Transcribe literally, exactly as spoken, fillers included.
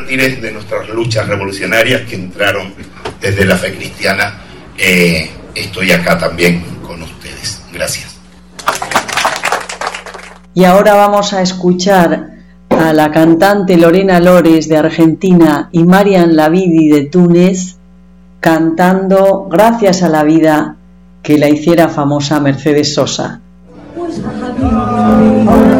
mártires de nuestras luchas revolucionarias que entraron desde la fe cristiana, eh, estoy acá también con ustedes. Gracias. Y ahora vamos a escuchar a la cantante Lorena Lores de Argentina y Marian Lavidi de Túnez cantando Gracias a la vida, que la hiciera famosa Mercedes Sosa.